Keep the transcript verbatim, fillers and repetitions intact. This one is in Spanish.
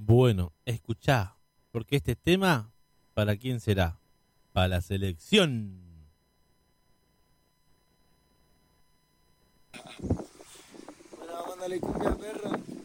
Bueno, escuchá, porque este tema, ¿para quién será? Para la selección. Bueno, mándale cumbia, perro.